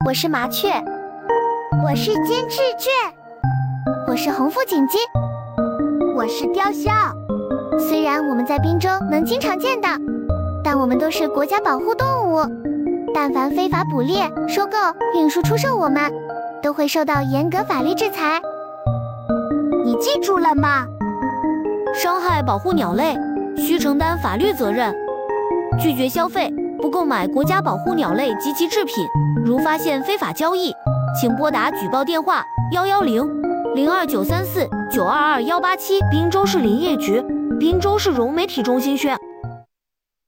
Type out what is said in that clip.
我是麻雀， 我是金翅雀， 我是红腹锦鸡， 我是雕鸮。 虽然我们在滨州能经常见到，但我们都是国家保护动物。但凡非法捕猎、收购、运输、出售我们，都会受到严格法律制裁。 你记住了吗？ 伤害保护鸟类，需承担法律责任。拒绝消费，不购买国家保护鸟类及其制品。如发现非法交易，请拨打举报电话110-02934-922-187。滨州市林业局，滨州市融媒体中心宣。